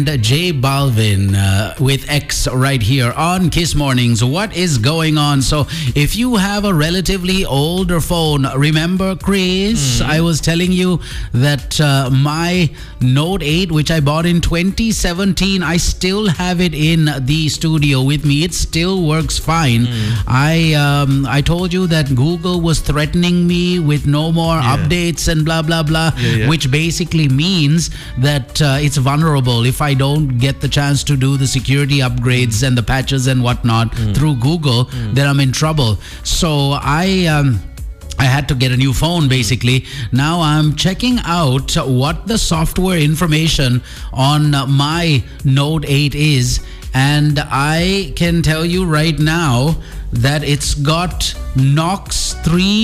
J Balvin with X right here on Kiss Mornings. What is going on? So if you have a relatively older phone, remember Chris, I was telling you that my Note 8, which I bought in 2017, I still have it in the studio with me. It still works fine. I told you that Google was threatening me with no more updates and blah blah blah, which basically means that it's vulnerable. If I don't get the chance to do the security upgrades and the patches and whatnot through Google, then I'm in trouble. So I had to get a new phone basically. Now I'm checking out what the software information on my Note 8 is, and I can tell you right now that it's got Knox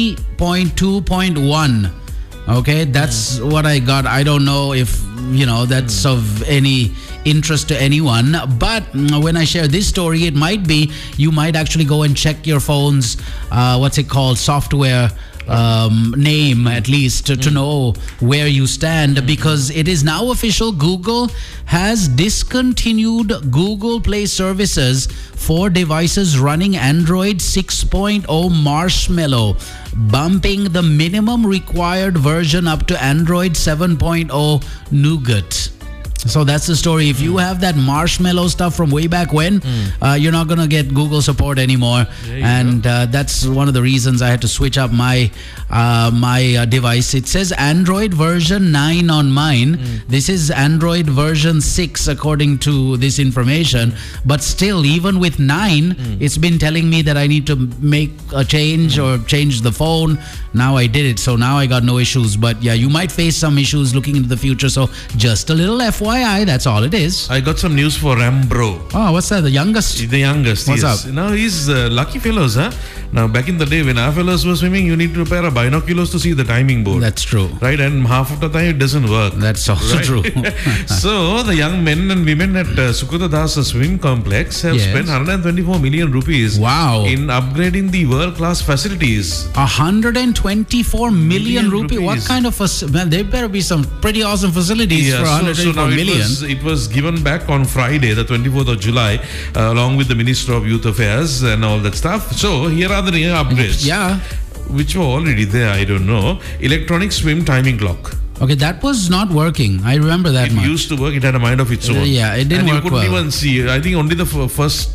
3.2.1. Okay, that's what I got. I don't know if, that's of any interest to anyone. But when I share this story, it might be, you might actually go and check your phone's, software name at least to know where you stand, because it is now official. Google has discontinued Google Play services for devices running Android 6.0 Marshmallow, bumping the minimum required version up to Android 7.0 Nougat. So that's the story. If you have that Marshmallow stuff from way back when, you're not going to get Google support anymore. And that's one of the reasons I had to switch up my device. It says Android version 9 on mine. This is Android version 6 according to this information. But still, even with 9, it's been telling me that I need to make a change or change the phone. Now I did it. So now I got no issues. But yeah, you might face some issues looking into the future. So just a little FYI, that's all it is. I got some news for Rambro. Oh, what's that? The youngest? The youngest, What's yes. up? Now he's lucky fellows, huh? Now back in the day when our fellows were swimming, you need to pair a binoculars to see the timing board. That's true. Right, and half of the time it doesn't work. That's also true. So the young men and women at Sukrita Das Swim Complex have spent 124 million rupees in upgrading the world-class facilities. 124 million rupees. What kind of there better be some pretty awesome facilities for 124 million. It was given back on Friday, the 24th of July, along with the Minister of Youth Affairs and all that stuff. So here are the new upgrades. Yeah. Which were already there, I don't know. Electronic swim timing clock. Okay, that was not working. I remember that much. It used to work. It had a mind of its own. Yeah, it didn't work well. And you couldn't even see. I think only the first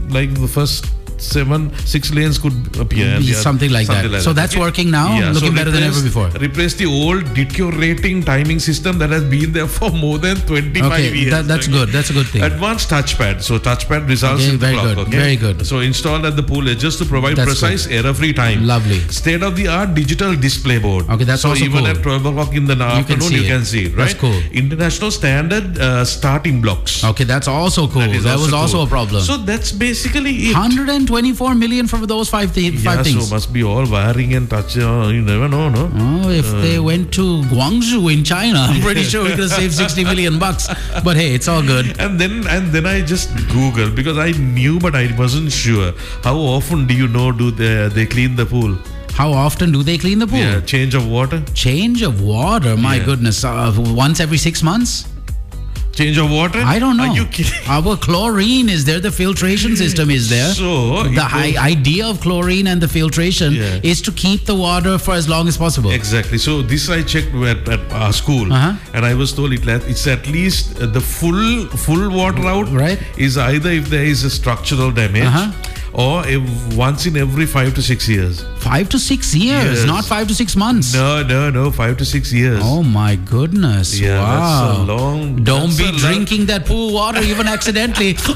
6 lanes could appear. Something like that. So that's working now, looking better than ever before. Replace the old deteriorating timing system that has been there for more than 25 years. That's good. That's a good thing. Advanced touchpad. So touchpad results in the clock. Very good. So installed at the pool edges to provide precise error-free time. Lovely. State-of-the-art digital display board. Okay, that's also cool. So even at 12 o'clock in the afternoon, you can see it, right? That's cool. International standard starting blocks. Okay, that's also cool. That was also a problem. So that's basically it. 124 million for those five things. So must be all wiring and touch. You never know, no? Oh, if they went to Guangzhou in China, I'm pretty sure we could have saved 60 million bucks. But hey, it's all good. And then I just Googled, because I knew but I wasn't sure. How often do they clean the pool? How often do they clean the pool? Yeah, change of water. Change of water? My goodness. Once every 6 months? Change of water? I don't know. Are you kidding? Our chlorine is there. The filtration system is there. So the idea of chlorine and the filtration is to keep the water for as long as possible. Exactly. So this I checked at our school, and I was told it's at least the full water out. Right. Is either if there is a structural damage. Or once in every 5 to 6 years. 5 to 6 years, not 5 to 6 months. No, 5 to 6 years. Oh my goodness! Yeah, wow. That's a long. Don't be drinking that pool water even accidentally. So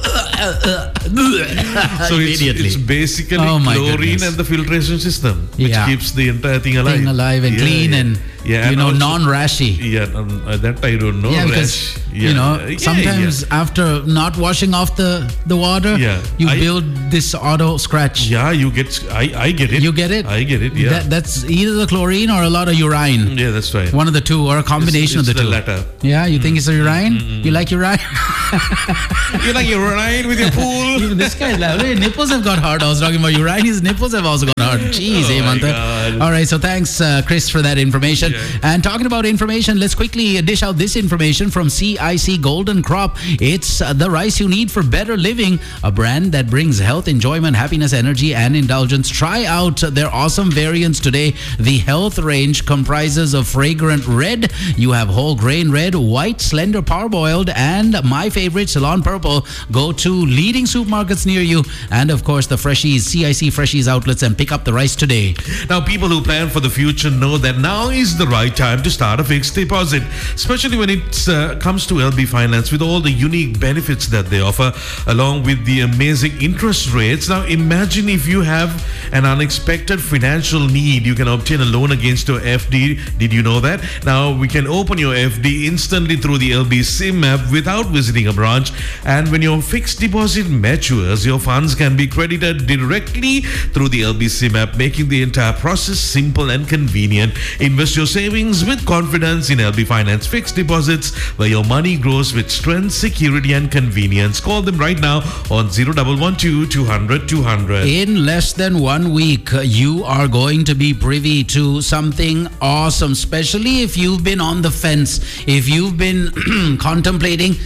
it's basically chlorine and the filtration system, which keeps the entire thing alive. And clean and non-rashy. Yeah, that I don't know. Yeah, because sometimes after not washing off the water, you build this auto scratch. Yeah, you get. I get it. You get it. I get it. Yeah, that's either the chlorine or a lot of urine. Yeah, that's right. One of the two, or a combination of the two. The latter. Yeah, you think it's a urine? You like urine? You like urine with your pool? Even this guy's like, hey, nipples have got hard. I was talking about urine. His nipples have also got hard. Jeez, Mantha. All right, so thanks, Chris, for that information. And talking about information, let's quickly dish out this information from CIC Golden Crop. It's the rice you need for better living, a brand that brings health, enjoyment, happiness, energy, and indulgence. Try out their awesome variants today. The health range comprises of fragrant red. You have whole grain red, white, slender, parboiled, and my favorite, Ceylon purple. Go to leading supermarkets near you, and of course the Freshies, CIC Freshies outlets, and pick up the rice today. Now, people who plan for the future know that now is the right time to start a fixed deposit, especially when it comes to LB Finance, with all the unique benefits that they offer, along with the amazing interest rates. Now, imagine if you have an unexpected financial need, you can obtain a loan against your FD. Did you know that? Now, we can open your FD instantly through the LB SIM app without visiting a branch. And when your fixed deposit matures, your funds can be credited directly through the LB SIM app, making the entire process simple and convenient. Invest your savings with confidence in LB Finance Fixed Deposits, where your money grows with strength, security, and convenience. Call them right now on 0112 200 200. In less than 1 week, you are going to be privy to something awesome, especially if you've been on the fence, if you've been contemplating,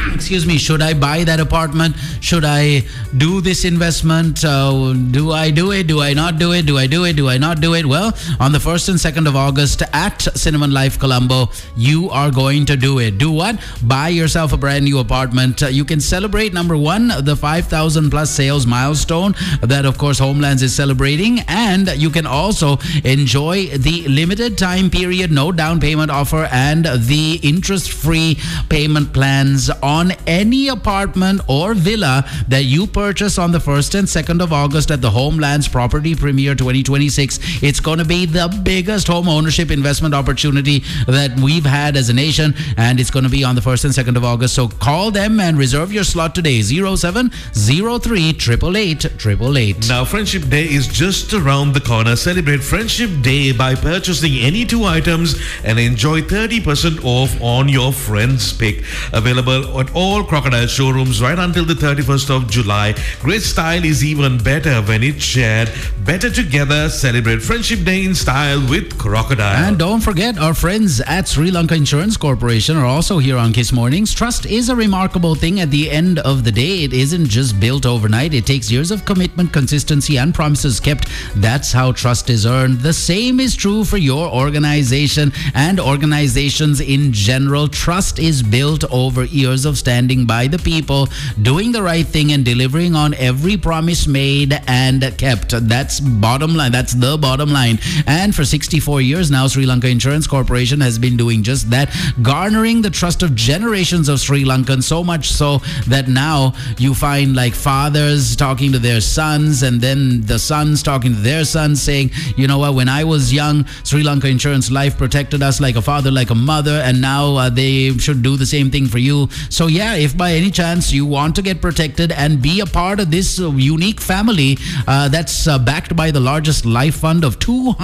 should I buy that apartment? Should I do this investment? Do I do it? Do I not do it? Do I do it? Do I not do it? Well, on the 1st and 2nd of August at Cinnamon Life Colombo, you are going to do it. Do what? Buy yourself a brand new apartment. You can celebrate, number one, the 5,000 plus sales milestone that, of course, Homelands is celebrating. And you can also enjoy the limited time period, no down payment offer, and the interest-free payment plans on any apartment or villa that you purchase on the 1st and 2nd of August at the Homelands Property Premier 2026. It's going to be the biggest home ownership investment opportunity that we've had as a nation, and it's going to be on the 1st and 2nd of August. So call them and reserve your slot today. 0703 888 888. Now, Friendship Day is just around the corner. Celebrate Friendship Day by purchasing any 2 items and enjoy 30% off on your friend's pick. Available at all Crocodile showrooms right until the 31st of July. Great style is even better when it's shared. Better together. Celebrate Friendship Day in style with Crocodile. And don't forget, our friends at Sri Lanka Insurance Corporation are also here on Kiss Mornings. Trust is a remarkable thing. At the end of the day, it isn't just built overnight. It takes years of commitment, consistency, and promises kept. That's how trust is earned. The same is true for your organization and organizations in general. Trust is built over years of standing by the people, doing the right thing, and delivering on every promise made and kept. That's bottom line. That's the bottom line. And for 64 years now, Sri Lanka Insurance Corporation has been doing just that, garnering the trust of generations of Sri Lankans, so much so that now you find like fathers talking to their sons, and then the sons talking to their sons saying, you know what, when I was young, Sri Lanka Insurance Life protected us like a father, like a mother, and now they should do the same thing for you. So yeah, if by any chance you want to get protected and be a part of this unique family that's backed by the largest life fund of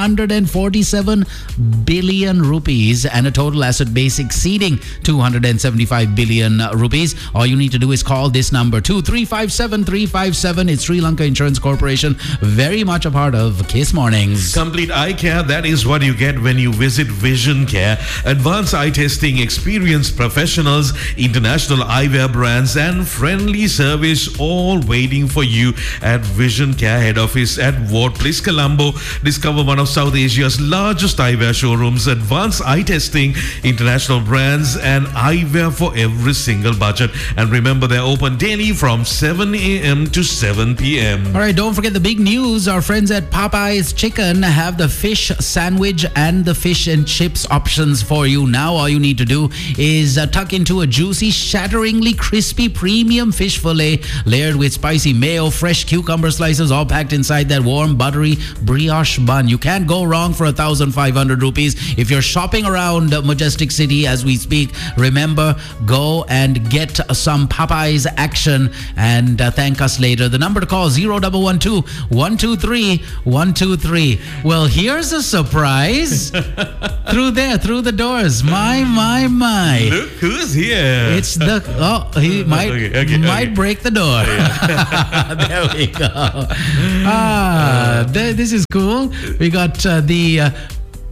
247 billion rupees and a total asset base exceeding 275 billion rupees, all you need to do is call this number 2357357. It's Sri Lanka Insurance Corporation, very much a part of Kiss Mornings. Complete eye care, that is what you get when you visit Vision Care. Advanced eye testing, experienced professionals, international eyewear brands, and friendly service, all waiting for you at Vision Care head office at Ward Place, Colombo. Discover one of South Asia's largest eyewear showrooms. Advanced eye testing, international brands, and eyewear for every single budget. And remember, they're open daily from 7 a.m. to 7 p.m. All right, don't forget the big news. Our friends at Popeye's Chicken have the fish sandwich and the fish and chips options for you. Now all you need to do is tuck into a juicy, shatteringly crispy premium fish fillet layered with spicy mayo, fresh cucumber slices, all packed inside that warm, buttery brioche bun. You can't go wrong for 1,500 rupees. If you're shopping around Majestic City as we speak, remember, go and get some Popeyes action and thank us later. The number to call, 0112 123 123. Well, here's a surprise. Through the doors. My. Look who's here. It's the, he might break the door. There we go. This is cool. We got the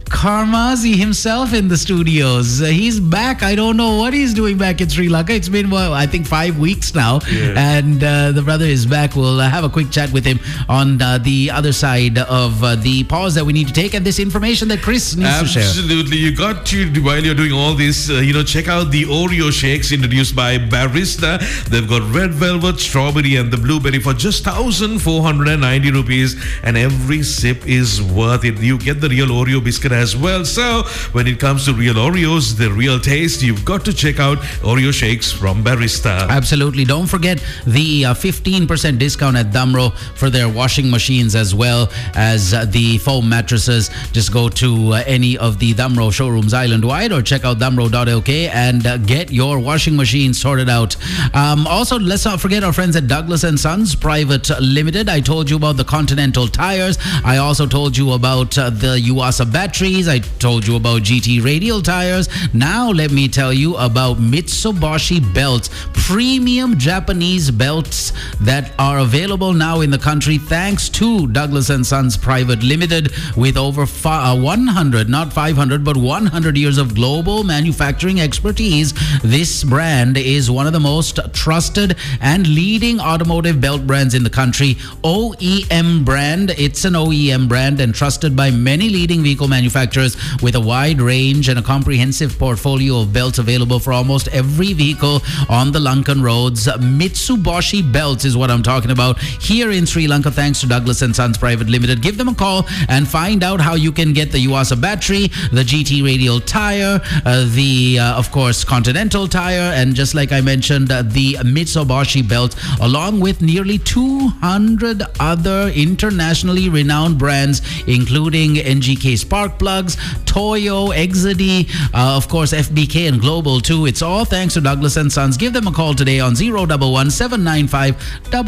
Karmazi himself in the studios. He's back. I don't know what he's doing back in Sri Lanka. It's been, well, I think 5 weeks now. Yeah. And the brother is back. We'll have a quick chat with him on the other side of the pause that we need to take and this information that Chris needs to share. Absolutely. You got to, while you're doing all this, check out the Oreo shakes introduced by Barista. They've got red velvet, strawberry and the blueberry for just 1,490 rupees. And every sip is worth it. You get the real Oreo biscuit as well. So when it comes to real Oreos, the real taste, you've got to check out Oreo shakes from Barista. Absolutely. Don't forget the 15% discount at Damro for their washing machines as well as the foam mattresses. Just go to any of the Damro showrooms island-wide or check out damro.lk and get your washing machine sorted out. Also, let's not forget our friends at Douglas & Sons Private Limited. I told you about the Continental tires. I also told you about the Yuasa batteries. I told you about GT radial tires. Now let me tell you about Mitsubishi belts, premium Japanese belts that are available now in the country thanks to Douglas & Sons Private Limited with over 100, not 500, but 100 years of global manufacturing expertise. This brand is one of the most trusted and leading automotive belt brands in the country. OEM brand. It's an OEM brand and trusted by many leading vehicle manufacturers with a wide range and a comprehensive portfolio of belts available for almost every vehicle on the Lankan roads. Mitsubishi belts is what I'm talking about here in Sri Lanka thanks to Douglas & Sons Private Limited. Give them a call and find out how you can get the Yuasa battery, the GT radial tire, of course, Continental tire, and just like I mentioned, the Mitsubishi belt, along with nearly 200 other internationally renowned brands, including NGK spark plugs, Toyo, Exedy, of course, FBK and Global too. It's all thanks to Douglas & Sons. Give them a call today on 011 795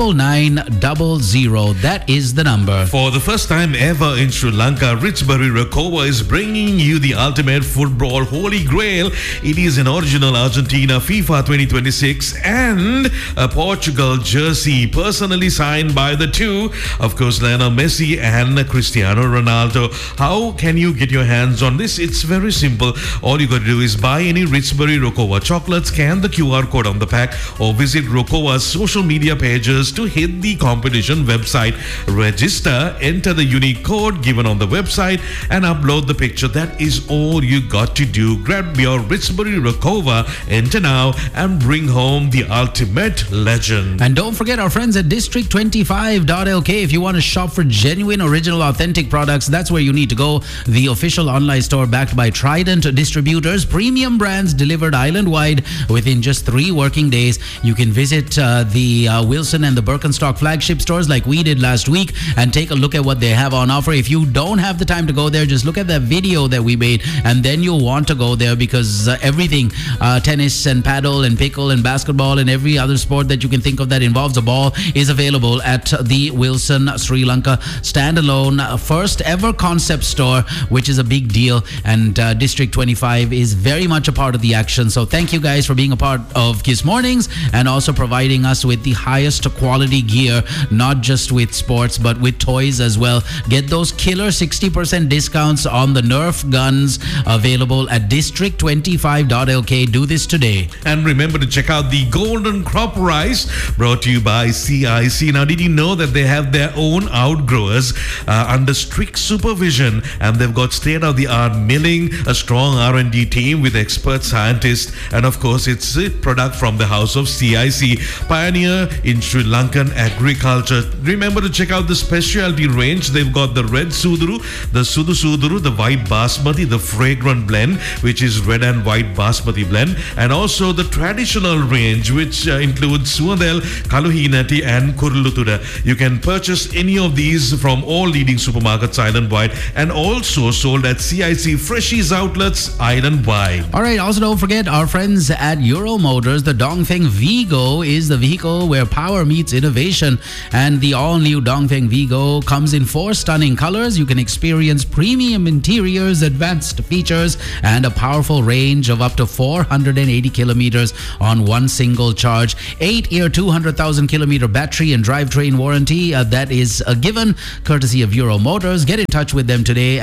9900. That is the number. For the first time ever in Sri Lanka, Richbury Rakova is bringing you the ultimate football holy grail. It is an original Argentina FIFA 2026 and a Portugal jersey personally signed by the two, of course, Lionel Messi and Cristiano Ronaldo. How can you get your hands on this? It's very simple. All you got to do is buy any Richbury Rakova chocolate, scan the QR code on the pack, or visit Rakova's social media pages to hit the competition website. Register, enter the unique code given on the website, and upload the picture. That is all you got to do. Grab your Richbury Rakova, enter now, and bring home the ultimate legend. And don't forget our friends at District25.lk. If you want to shop for genuine, original, authentic products, that's where you need to go. The official online store backed by Trident Distributors, premium brands delivered island-wide within just 3 working days. You can visit the Wilson and the Birkenstock flagship stores like we did last week and take a look at what they have on offer. If you don't have the time to go there, just look at that video that we made and then you'll want to go there because everything, tennis and paddle and pickle and basketball and every other sport that you can think of that involves a ball is available at the Wilson Sri Lanka standalone first ever concept store, which is a big deal, and District 25 is very much a part of the action. So thank you guys for being a part of Kiss Mornings and also providing us with the highest quality gear, not just with sports but with toys as well. Get those killer 60% discounts on the Nerf guns available at District25.lk. Do this today. And remember to check out the Golden Crop Rice, brought to you by CIC. Now, did you know that they have their own outgrowers under strict supervision, and they've got state-of-the-art milling, a strong R&D team with expert scientists, and of course it's a product from the house of CIC, pioneer in Sri Lankan agriculture. Remember to check out the specialty range. They've got the red Suduru, the Sudu Suduru, the white Basmati, the fragrant blend, which is red and white Basmati blend, and also the traditional range, which includes Suandel, Kaluhinati and Kurulutuda. You can purchase any of these from all leading supermarkets island-wide and also sold at CIC Freshies outlets island-wide. All right, also don't forget our friends at Euro Motors. The Dongfeng Vigo is the vehicle where power meets innovation, and the all-new Dongfeng Vigo comes in 4 stunning colors. You can experience premium interiors, advanced features, and a powerful range of up to 480 kilometers on one single charge. 8-year, 200,000 kilometer battery and drivetrain warranty. That is a given, courtesy of Euro Motors. Get in touch with them today and take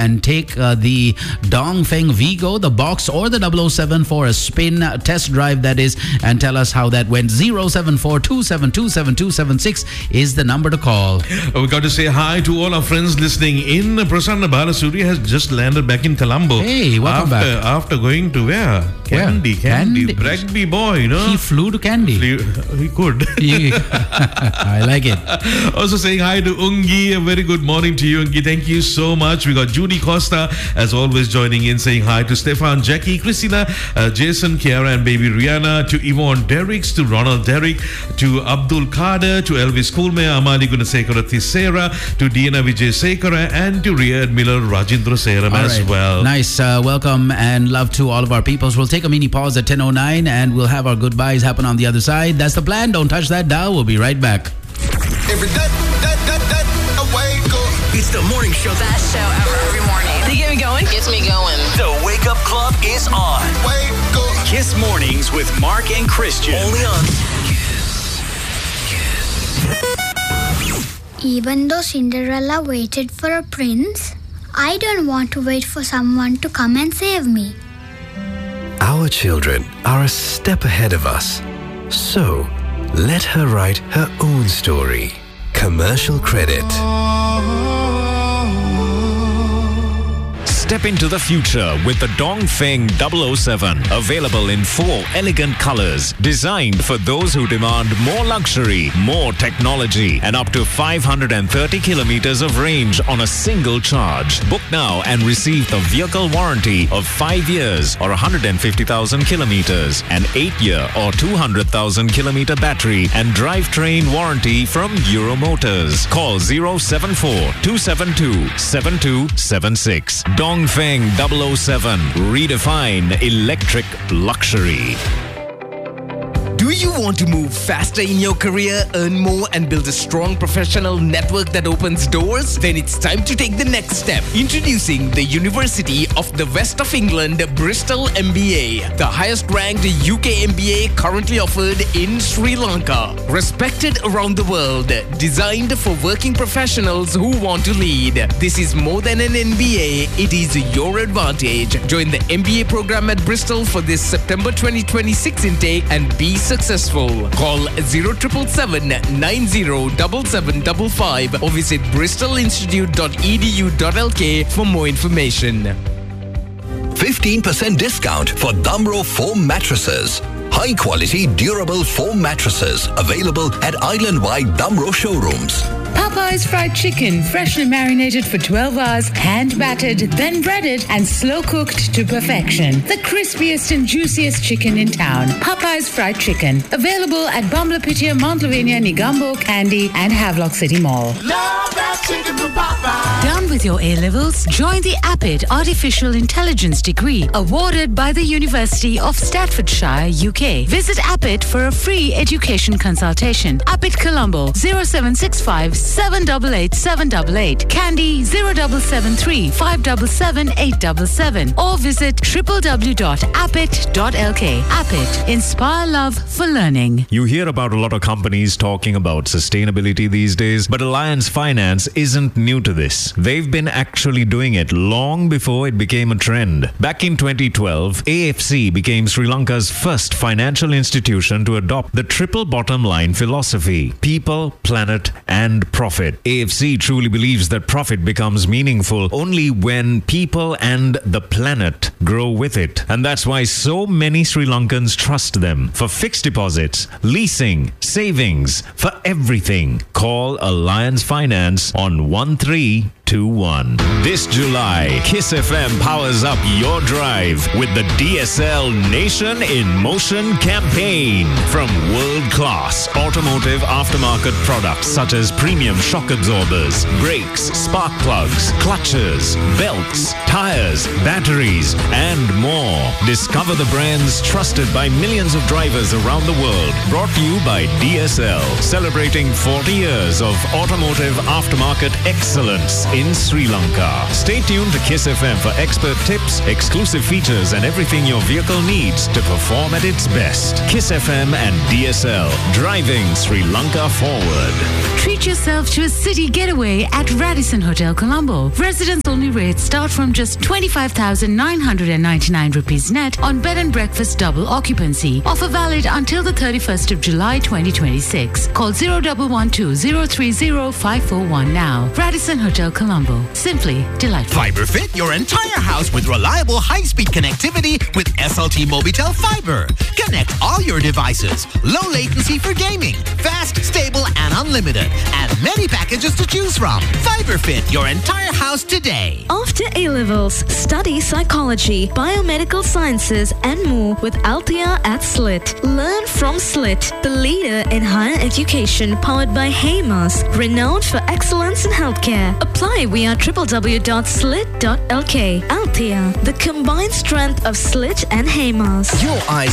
take the Dongfeng Vigo, the box, or the 007 for a spin test drive, that is, and tell us how that went. 074-272-7276 is the number to call. We got to say hi to all our friends listening in. Prasanna Balasuri has just landed back in Colombo. Hey, welcome back. After going to where? Kandy. Rugby boy, you know. He flew to Kandy. He could. I like it. Also saying hi to Ungi. A very good morning to you, Ungi. Thank you so much. We got Judy Costa, as always, joining in, saying hi to Stefan, Jackie, Christina, Jason, Kiara, and baby Rihanna, to Yvonne Derricks, to Ronald Derrick, to Abdul Kader, to Elvis Kulme, Amali Gunasekara Thisera, to Diana Vijay Sekara, and to Riyad Miller Rajendra Seram as well. Nice. Welcome and love to all of our peoples. We'll take a mini pause at 10:09 and we'll have our goodbyes happen on the other side. That's the plan. Don't touch that dial. We'll be right back. Every day, I wake up. It's the morning show. Best show ever every morning. They get me going. Gets me going. The Wake Up Club is on. Wake up. Kiss Mornings with Mark and Christian. Only on Even though Cinderella waited for a prince, I don't want to wait for someone to come and save me. Our children are a step ahead of us. So, let her write her own story. Commercial credit. Step into the future with the Dongfeng 007. Available in 4 elegant colors. Designed for those who demand more luxury, more technology, and up to 530 kilometers of range on a single charge. Book now and receive the vehicle warranty of 5 years or 150,000 kilometers, an 8-year or 200,000 kilometer battery and drivetrain warranty from Euro Motors. Call 074-272-7276. Dongfeng 007. Redefine electric luxury. Do you want to move faster in your career, earn more, and build a strong professional network that opens doors? Then it's time to take the next step. Introducing the University of the West of England, Bristol MBA, the highest ranked UK MBA currently offered in Sri Lanka. Respected around the world, designed for working professionals who want to lead. This is more than an MBA, it is your advantage. Join the MBA program at Bristol for this September 2026 intake and be successful. Call 0777 907755 or visit bristolinstitute.edu.lk for more information. 15% discount for Damro foam mattresses. High quality, durable foam mattresses available at island-wide Damro showrooms. Popeye's fried chicken, freshly marinated for 12 hours, hand battered, then breaded and slow cooked to perfection. The crispiest and juiciest chicken in town. Popeye's fried chicken, available at Bamlapitia, Mount Lavinia, Nigambo, Kandy, and Havelock City Mall. Love that chicken from Popeye. Done with your A-levels? Join the APIT Artificial Intelligence degree, awarded by the University of Staffordshire, UK. Visit APIT for a free education consultation. APIT Colombo 0765 788 788, Kandy 0773 577 877, or visit www.appit.lk. APIT, inspire love for learning. You hear about a lot of companies talking about sustainability these days, but Alliance Finance isn't new to this. They've been actually doing it long before it became a trend. Back in 2012, AFC became Sri Lanka's first financial institution to adopt the triple bottom line philosophy: people, planet, and profit. AFC truly believes that profit becomes meaningful only when people and the planet grow with it. And that's why so many Sri Lankans trust them for fixed deposits, leasing, savings, for everything. Call Alliance Finance on 1321. This July, Kiss FM powers up your drive with the DSL Nation in Motion campaign. From world-class automotive aftermarket products such as premium shock absorbers, brakes, spark plugs, clutches, belts, tires, batteries, and more. Discover the brands trusted by millions of drivers around the world. Brought to you by DSL, celebrating 40 years of automotive aftermarket excellence in Sri Lanka. Stay tuned to Kiss FM for expert tips, exclusive features, and everything your vehicle needs to perform at its best. Kiss FM and DSL, driving Sri Lanka forward. Treat yourself to a city getaway at Radisson Hotel Colombo. Residence-only rates start from just 25,999 rupees net on bed and breakfast double occupancy. Offer valid until the 31st of July 2026. Call 0112-030-541 now. Radisson Hotel Colombo. Simply delightful. FiberFit your entire house with reliable high-speed connectivity with SLT Mobitel Fiber. Connect all your devices. Low latency for gaming. Fast, stable, and unlimited. And many packages to choose from. FiberFit your entire house today. After A-levels, study psychology, biomedical sciences, and more with Althea at SLIT. Learn from SLIT, the leader in higher education, powered by HEMAS, renowned for excellence in healthcare. Apply via www.slit.lk. Althea, the combined strength of SLIT and HEMAS. Your eyes